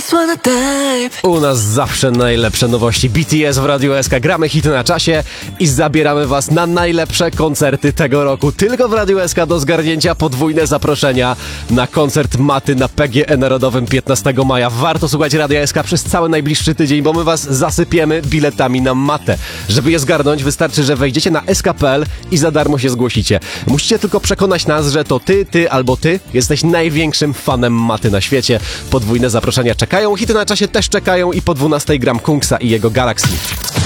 just wanna dive. U nas zawsze najlepsze nowości. BTS w Radiu SK. Gramy hity na czasie i zabieramy was na najlepsze koncerty tego roku. Tylko w Radiu SK do zgarnięcia podwójne zaproszenia na koncert Maty na PGE Narodowym 15 maja. Warto słuchać Radia SK przez cały najbliższy tydzień, bo my was zasypiemy biletami na Matę. Żeby je zgarnąć, wystarczy, że wejdziecie na sk.pl i za darmo się zgłosicie. Musicie tylko przekonać nas, że to ty albo ty jesteś największym fanem Maty na świecie. Podwójne zaproszenia czekają, hity na czasie też czekają i po 12 gram Kungsa i jego Galaxy.